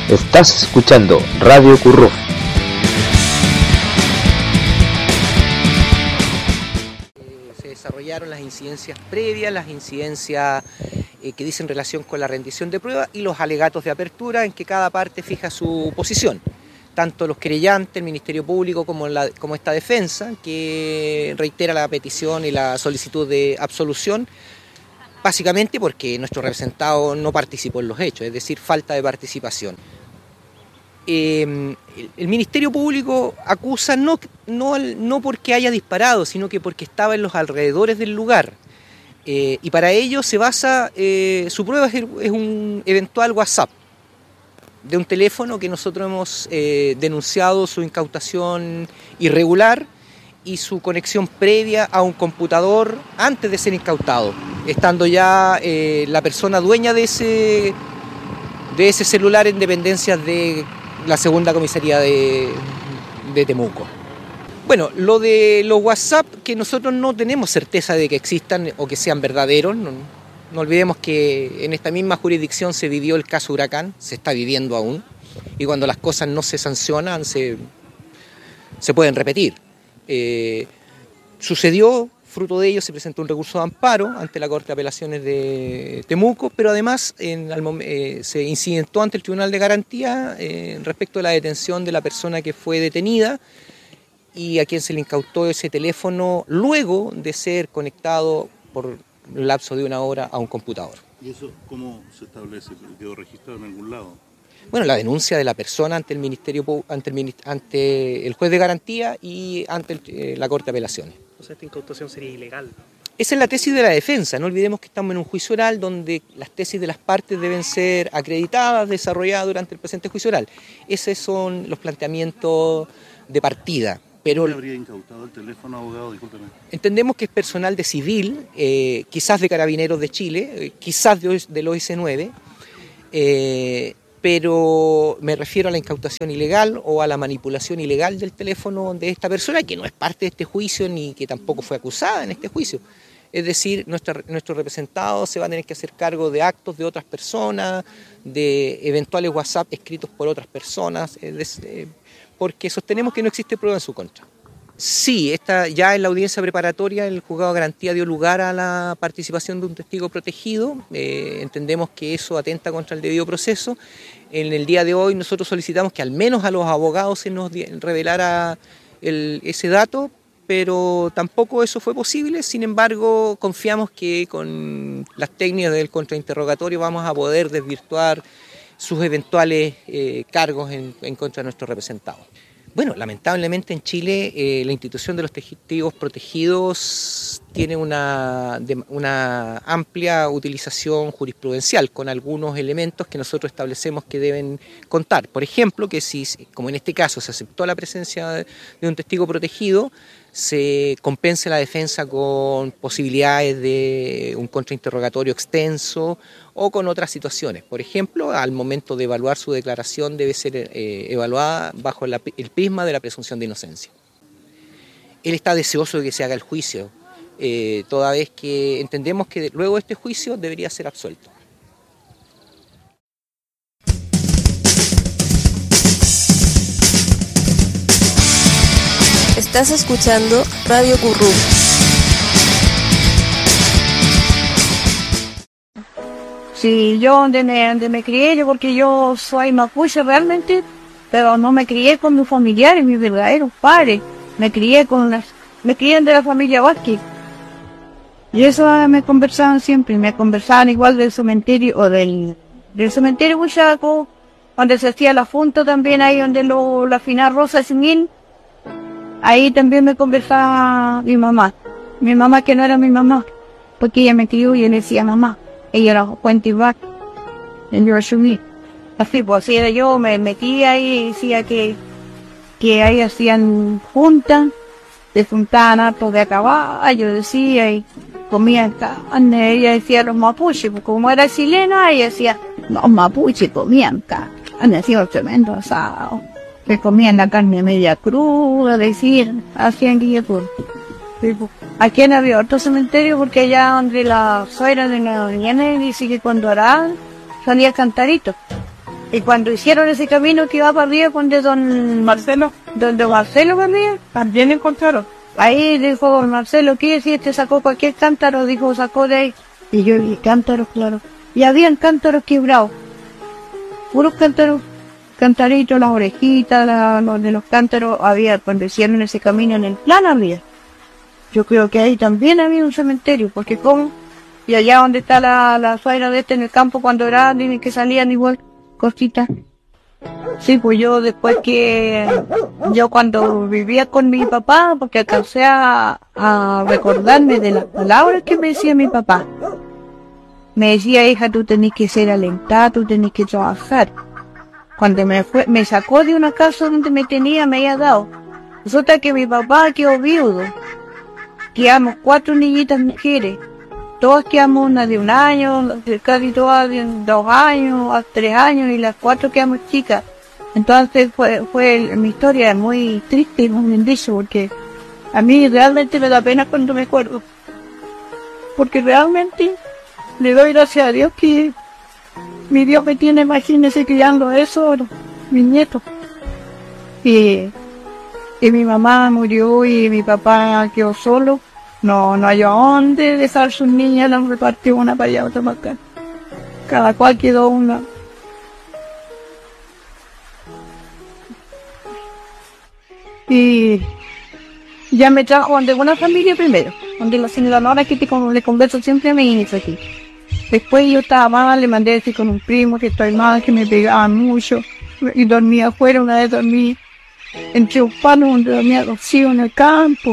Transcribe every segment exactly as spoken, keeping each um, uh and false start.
Estás escuchando Radio Curruf. Se desarrollaron las incidencias previas, las incidencias eh, que dicen relación con la rendición de prueba y los alegatos de apertura en que cada parte fija su posición. Tanto los querellantes, el Ministerio Público, como, la, como esta defensa, que reitera la petición y la solicitud de absolución, básicamente porque nuestro representado no participó en los hechos, es decir, falta de participación. Eh, el, el Ministerio Público acusa no, no, no porque haya disparado, sino que porque estaba en los alrededores del lugar. Eh, y para ello se basa, eh, su prueba es, es un eventual WhatsApp de un teléfono que nosotros hemos eh, denunciado su incautación irregular y su conexión previa a un computador antes de ser incautado, estando ya eh, la persona dueña de ese, de ese celular en dependencias de la segunda comisaría de, de Temuco. Bueno, lo de los WhatsApp, que nosotros no tenemos certeza de que existan o que sean verdaderos. No, no olvidemos que en esta misma jurisdicción se vivió el caso Huracán, se está viviendo aún, y cuando las cosas no se sancionan se, se pueden repetir. Eh, sucedió, fruto de ello se presentó un recurso de amparo ante la Corte de Apelaciones de Temuco, pero además en, eh, se incidentó ante el Tribunal de Garantía eh, respecto a la detención de la persona que fue detenida y a quien se le incautó ese teléfono luego de ser conectado por un lapso de una hora a un computador. ¿Y eso cómo se establece? ¿Quedó registrado en algún lado? Bueno, la denuncia de la persona ante el Ministerio, ante el, ante el juez de garantía y ante el, eh, la Corte de Apelaciones. O sea, esta incautación sería ilegal. Esa es la tesis de la defensa. No olvidemos que estamos en un juicio oral donde las tesis de las partes deben ser acreditadas, desarrolladas durante el presente juicio oral. Esos son los planteamientos de partida. Pero ¿quién habría incautado el teléfono, abogado? Discúlpeme. Entendemos que es personal de civil, eh, quizás de Carabineros de Chile, eh, quizás de, del O S nueve, eh, pero me refiero a la incautación ilegal o a la manipulación ilegal del teléfono de esta persona, que no es parte de este juicio ni que tampoco fue acusada en este juicio. Es decir, nuestra, nuestros representados se van a tener que hacer cargo de actos de otras personas, de eventuales WhatsApp escritos por otras personas, es decir, porque sostenemos que no existe prueba en su contra. Sí, esta, ya en la audiencia preparatoria el juzgado de garantía dio lugar a la participación de un testigo protegido. Eh, entendemos que eso atenta contra el debido proceso. En el día de hoy nosotros solicitamos que al menos a los abogados se nos revelara el, ese dato, pero tampoco eso fue posible. Sin embargo, confiamos que con las técnicas del contrainterrogatorio vamos a poder desvirtuar sus eventuales eh, cargos en, en contra de nuestros representados. Bueno, lamentablemente en Chile eh, la institución de los testigos protegidos tiene una, de, una amplia utilización jurisprudencial con algunos elementos que nosotros establecemos que deben contar. Por ejemplo, que si, como en este caso, se aceptó la presencia de, de un testigo protegido, se compense la defensa con posibilidades de un contrainterrogatorio extenso o con otras situaciones. Por ejemplo, al momento de evaluar su declaración debe ser eh, evaluada bajo la, el prisma de la presunción de inocencia. Él está deseoso de que se haga el juicio, eh, toda vez que entendemos que luego de este juicio debería ser absuelto. Estás escuchando Radio Curruf. Sí, yo donde me, donde me crié, yo porque yo soy mapuche realmente, pero no me crié con mis familiares, mis verdaderos padres. Me crié con las, me crié de la familia Vázquez. Y eso me conversaban siempre, me conversaban igual del cementerio, o del, del cementerio Huichaco, donde se hacía la junta también, ahí donde lo, la final Rosa Singín. Ahí también me conversaba mi mamá, mi mamá que no era mi mamá, porque ella me crió y yo le decía mamá, ella era Puente Back, y yo asumí. Así pues, así era yo, me metía ahí y decía que, que ahí hacían juntas, se juntaban hartos de a caballo, decía, y comían carne, ella decía los mapuches, pues como era chilena, ella decía, los mapuches comían carne, hacían tremendo asado. Que comían la carne media cruda, decir, hacían guillotín. Aquí no había otro cementerio porque allá donde la suegra de la Doña dice que cuando oraban salía cantarito. Y cuando hicieron ese camino que iba para arriba, donde don Marcelo, donde Marcelo para arriba, también encontraron. ahí dijo don Marcelo, ¿qué si este sacó cualquier cántaro? Dijo, sacó de ahí. Y yo vi cántaros, claro. Y habían cántaros quebrados. Puros cántaros, cantaritos, las orejitas, la, los de los cántaros, había, cuando hicieron ese camino en el plan arriba. Yo creo que ahí también había un cementerio, porque como, y allá donde está la, la suegra de este en el campo cuando era, dicen que salían igual, cositas. Sí, pues yo después que, yo cuando vivía con mi papá, porque alcancé a, a recordarme de las palabras que me decía mi papá. Me decía, hija, tú tenés que ser alentada, tú tenés que trabajar. Cuando me fue, me sacó de una casa donde me tenía, me había dado. Resulta que mi papá quedó viudo. Quedamos cuatro niñitas mujeres. Todas quedamos una de un año, casi todas de dos años, a tres años, y las cuatro quedamos chicas. Entonces fue, fue mi historia muy triste y muy bien dicho, porque a mí realmente me da pena cuando me acuerdo. Porque realmente le doy gracias a Dios que mi Dios me tiene, imagínese, criando eso, mis nietos. Y, y mi mamá murió y mi papá quedó solo. No, no hay a dónde dejar sus niñas, las repartió una para allá, otra para acá. Cada cual quedó una. Y ya me trajo donde una familia primero, donde la señora Nora, que te, como le converso siempre a mi hija aquí. Después yo estaba mal, le mandé a decir con un primo que estoy mal, que me pegaban mucho, y dormía afuera. Una vez dormí entre un palo donde dormía los hijos en el campo.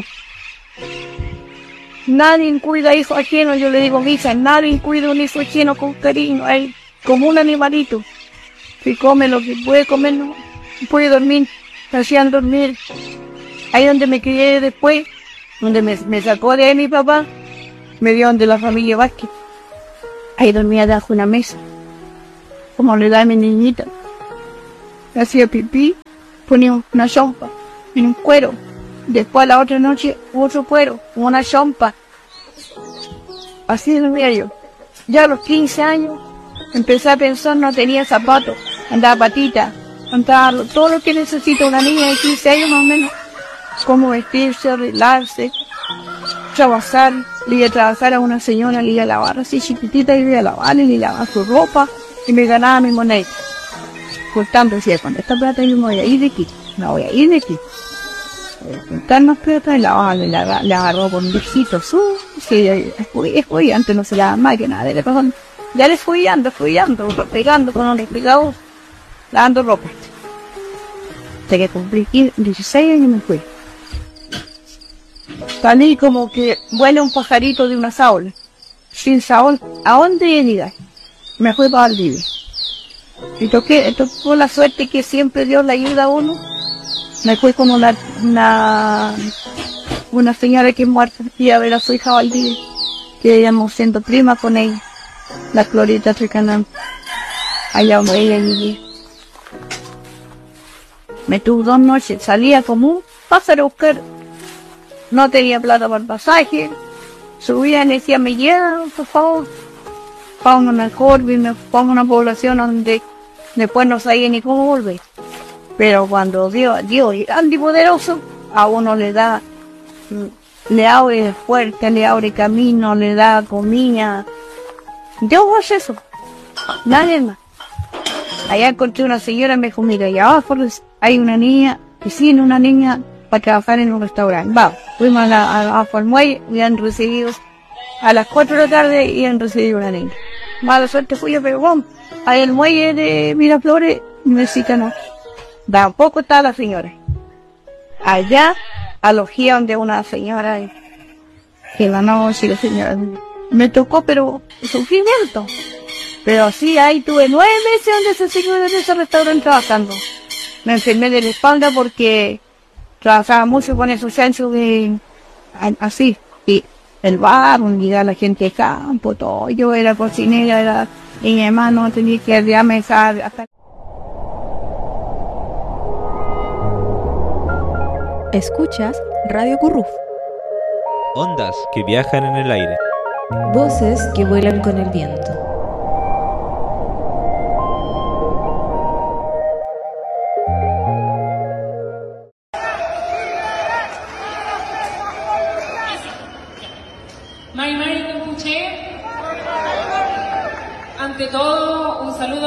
Nadie cuida hijos ajenos, yo le digo a mi hija, nadie cuida un hijo ajeno con cariño, hay como un animalito. Si come lo que puede comer, no puede dormir, me hacían dormir. Ahí donde me crié después, donde me, me sacó de ahí mi papá, me dio donde la familia Vázquez. Ahí dormía debajo de una mesa, como le da a mi niñita. Hacía pipí, ponía una chompa en un cuero. Después la otra noche otro cuero, una chompa. Así dormía yo. Ya a los quince años empecé a pensar, no tenía zapatos, andaba patita, andaba todo lo que necesita una niña de quince años más o menos. Cómo vestirse, arreglarse, trabajar. Le iba a trabajar a una señora, le iba a lavar así chiquitita, le iba a lavar, le iba a lavar su ropa y me ganaba mi moneda. Por tanto decía, con esta plata yo me voy a ir de aquí, me voy a ir de aquí. Juntar más plata y la, la, la agarró con un viejito, su, sí, es fui, antes no se la más que nada, le pasó, ya le fui ando, fui ando, pegando con un despegado, lavando ropa. Hasta que cumplí dieciséis años y me fui. Salí como que vuela un pajarito de una saola, sin saola, ¿a dónde llegar? Me fui para Valdivia. Y toqué, tocó la suerte que siempre Dios le ayuda a uno. Me fui con una, una, una señora que es muerta, y a ver a su hija Valdivia, que íbamos siendo prima con ella, la Clorita Tricanán, allá donde ella vivía. Me tuvo dos noches, salía como un pájaro a buscar, no tenía plata para el pasaje, subía y le decía, me llevan, por favor, para una Corby, me pongo una población donde después no sabía ni cómo volver. Pero cuando Dios, Dios es grande y poderoso, a uno le da, le abre fuerte, le abre camino, le da comida. Dios hace eso, nadie más. Allá encontré una señora y me dijo, mira, allá abajo hay una niña, que tiene una niña para trabajar en un restaurante. Vamos, fuimos a la, a, a, al muelle y han recibido, a las cuatro de la tarde y han recibido una niña. Mala suerte fui yo, pero bueno, ahí el muelle de Miraflores, necesita no. Tampoco está la señora. Allá, alojía donde una señora, que la noche la señora me tocó, pero sufrimiento. Pero sí, ahí tuve nueve meses donde ese señor en ese restaurante trabajando. Me enfermé de la espalda porque trabajaba mucho con esos chanchos de así, y el bar, donde iba la gente de campo, todo. Yo era cocinera, era, y mi hermano tenía que ir a mesa hasta. Escuchas Radio Curruf. Ondas que viajan en el aire. Voces que vuelan con el viento.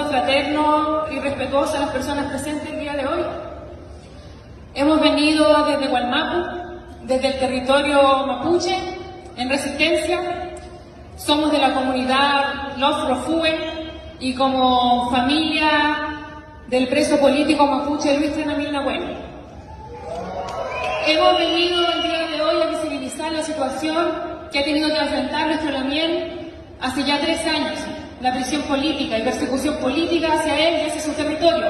fraterno y respetuoso a las personas presentes el día de hoy. Hemos venido desde Gualmapu, desde el territorio mapuche, en resistencia. Somos de la comunidad Los Rofue y como familia del preso político mapuche Luis Trenamil Nahuel. Hemos venido el día de hoy a visibilizar la situación que ha tenido que enfrentar nuestro Lamien hace ya tres años, la prisión política y persecución política hacia él y hacia su territorio.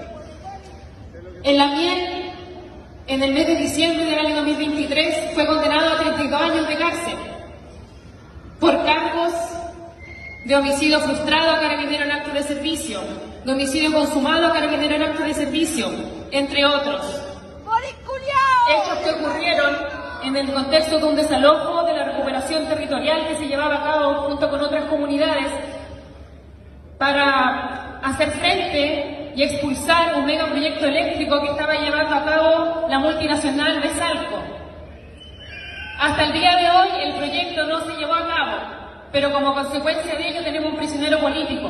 El Lamien, en el mes de diciembre del año dos mil veintitrés, fue condenado a treinta y dos años de cárcel por cargos de homicidio frustrado a carabinero en acto de servicio, de homicidio consumado a carabinero en acto de servicio, entre otros. Hechos que ocurrieron en el contexto de un desalojo de la recuperación territorial que se llevaba a cabo junto con otras comunidades para hacer frente y expulsar un megaproyecto eléctrico que estaba llevando a cabo la multinacional Besalco. Hasta el día de hoy el proyecto no se llevó a cabo, pero como consecuencia de ello tenemos un prisionero político.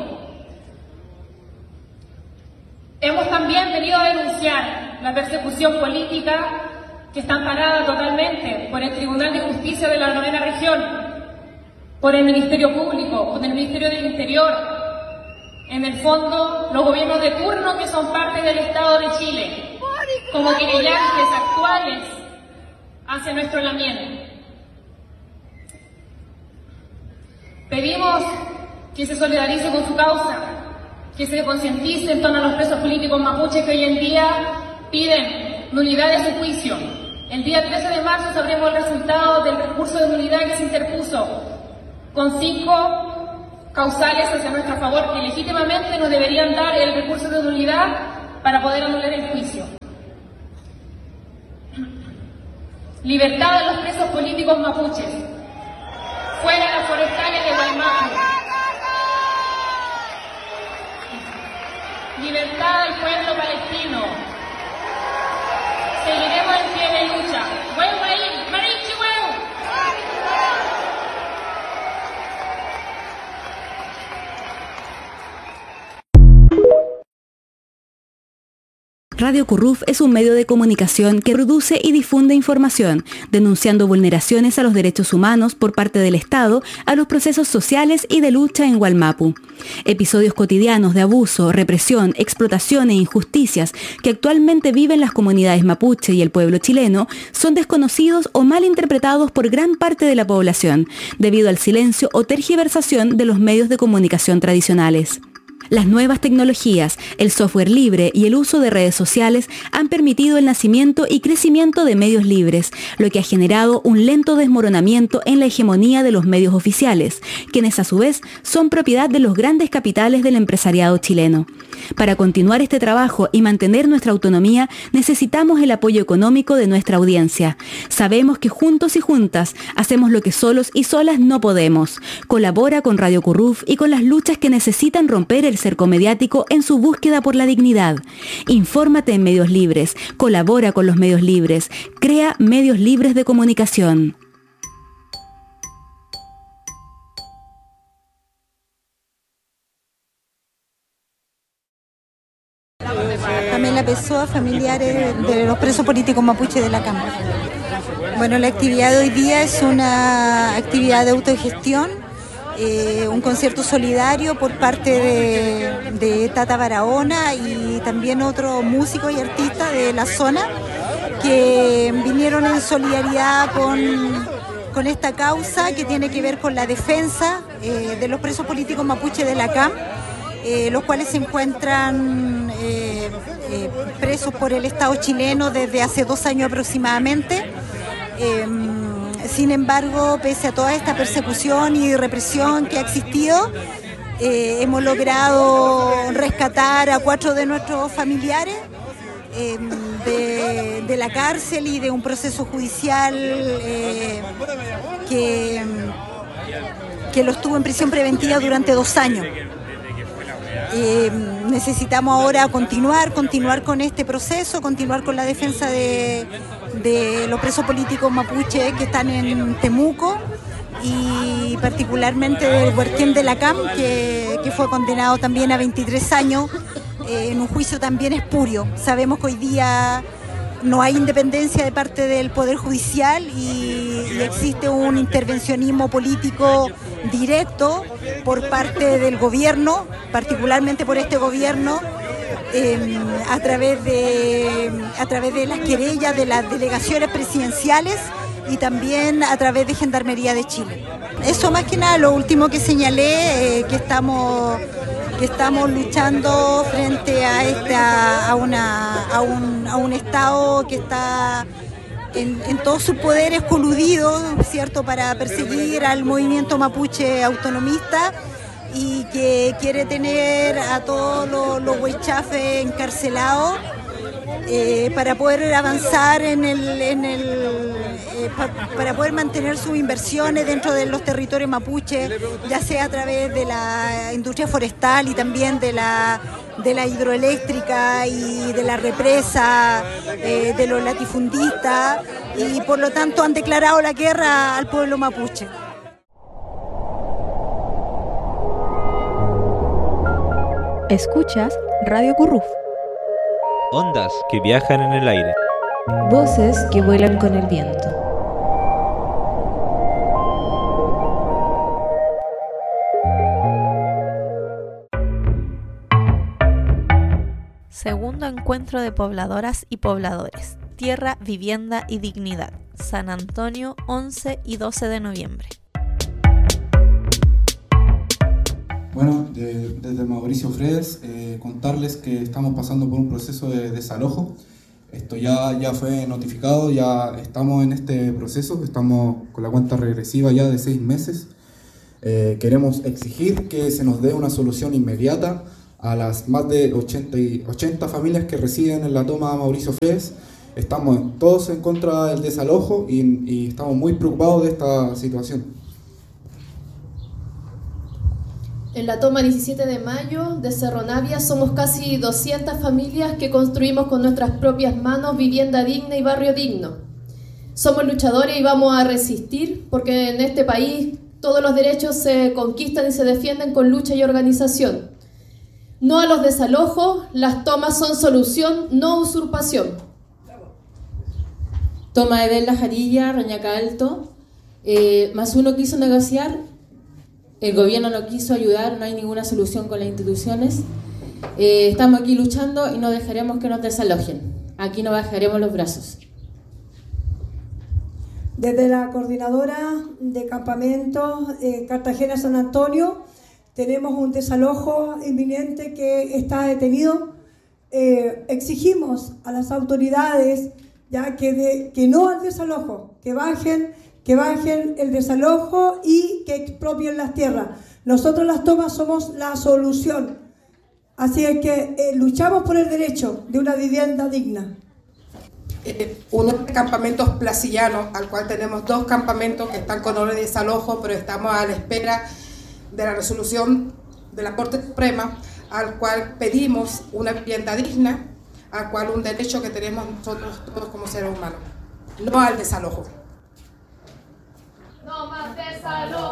Hemos también venido a denunciar la persecución política que está amparada totalmente por el Tribunal de Justicia de la Novena Región, por el Ministerio Público, por el Ministerio del Interior, en el fondo los gobiernos de turno que son parte del Estado de Chile, como querellantes actuales hacia nuestro Lamien. Pedimos que se solidarice con su causa, que se concientice en torno a los presos políticos mapuches que hoy en día piden nulidad de su juicio. El día trece de marzo sabremos el resultado del recurso de nulidad que se interpuso, con cinco causales hacia nuestro favor que legítimamente nos deberían dar el recurso de nulidad para poder anular el juicio. Libertad de los presos políticos mapuches. Fuera las forestales de Gualmapu. Libertad del pueblo palestino. Seguiremos en pie de lucha. ¡Huehuaín! ¡Marichi huevo! Radio Curruf es un medio de comunicación que produce y difunde información, denunciando vulneraciones a los derechos humanos por parte del Estado a los procesos sociales y de lucha en Gualmapu. Episodios cotidianos de abuso, represión, explotación e injusticias que actualmente viven las comunidades mapuche y el pueblo chileno son desconocidos o mal interpretados por gran parte de la población, debido al silencio o tergiversación de los medios de comunicación tradicionales. Las nuevas tecnologías, el software libre y el uso de redes sociales han permitido el nacimiento y crecimiento de medios libres, lo que ha generado un lento desmoronamiento en la hegemonía de los medios oficiales, quienes a su vez son propiedad de los grandes capitales del empresariado chileno. Para continuar este trabajo y mantener nuestra autonomía, necesitamos el apoyo económico de nuestra audiencia. Sabemos que juntos y juntas hacemos lo que solos y solas no podemos. Colabora con Radio Curruf y con las luchas que necesitan romper el cerco mediático en su búsqueda por la dignidad. Infórmate en medios libres, colabora con los medios libres, crea medios libres de comunicación. Pamela Pessoa, familiares de los presos políticos mapuche de la Cámara. Bueno, la actividad de hoy día es una actividad de autogestión, eh, un concierto solidario por parte de, de Tata Barahona y también otros músicos y artistas de la zona que vinieron en solidaridad con, con esta causa que tiene que ver con la defensa eh, de los presos políticos mapuche de la C A M. Eh, los cuales se encuentran eh, eh, presos por el Estado chileno desde hace dos años aproximadamente. Eh, sin embargo, pese a toda esta persecución y represión que ha existido, eh, hemos logrado rescatar a cuatro de nuestros familiares eh, de, de la cárcel y de un proceso judicial eh, que, que los tuvo en prisión preventiva durante dos años. Eh, necesitamos ahora continuar, continuar con este proceso, continuar con la defensa de, de los presos políticos mapuche que están en Temuco y particularmente del Huerquén de la C A M, que, que fue condenado también a veintitrés años eh, en un juicio también espurio. Sabemos que hoy día no hay independencia de parte del Poder Judicial y, y existe un intervencionismo político directo por parte del gobierno, particularmente por este gobierno, eh, a través de, a través de las querellas de las delegaciones presidenciales y también a través de Gendarmería de Chile. Eso más que nada, lo último que señalé, eh, que estamos que estamos luchando frente a esta a una a un, a un Estado que está en, en todos sus poderes coludido, ¿cierto?, para perseguir al movimiento mapuche autonomista y que quiere tener a todos los, los huaychafes encarcelados. Eh, para poder avanzar en el, en el eh, pa, para poder mantener sus inversiones dentro de los territorios mapuche, ya sea a través de la industria forestal y también de la de la hidroeléctrica y de la represa, eh, de los latifundistas, y por lo tanto han declarado la guerra al pueblo mapuche. Escuchas Radio Curruf. Ondas que viajan en el aire. Voces que vuelan con el viento. Segundo encuentro de pobladoras y pobladores. Tierra, vivienda y dignidad. San Antonio, once y doce de noviembre. Bueno, de, desde Mauricio Fredes, eh, contarles que estamos pasando por un proceso de desalojo. Esto ya, ya fue notificado, ya estamos en este proceso, estamos con la cuenta regresiva ya de seis meses. Eh, queremos exigir que se nos dé una solución inmediata a las más de ochenta, y, ochenta familias que residen en la toma de Mauricio Fredes. Estamos todos en contra del desalojo y, y estamos muy preocupados de esta situación. En la toma diecisiete de mayo de Cerro Navia somos casi doscientas familias que construimos con nuestras propias manos vivienda digna y barrio digno. Somos luchadores y vamos a resistir porque en este país todos los derechos se conquistan y se defienden con lucha y organización. No a los desalojos, las tomas son solución, no usurpación. Toma de Bella Jarilla, Reñaca Alto, eh, más uno quiso negociar. El gobierno no quiso ayudar, no hay ninguna solución con las instituciones. Eh, estamos aquí luchando y no dejaremos que nos desalojen. Aquí no bajaremos los brazos. Desde la coordinadora de campamentos eh, Cartagena-San Antonio tenemos un desalojo inminente que está detenido. Eh, exigimos a las autoridades ya que, de, que no al desalojo, que bajen que bajen el desalojo y que expropien las tierras. Nosotros las tomas somos la solución. Así es que eh, luchamos por el derecho de una vivienda digna. Eh, unos campamentos placillanos, al cual tenemos dos campamentos que están con orden de desalojo, pero estamos a la espera de la resolución de la Corte Suprema, al cual pedimos una vivienda digna, al cual un derecho que tenemos nosotros todos como seres humanos, no al desalojo. No más desalojo.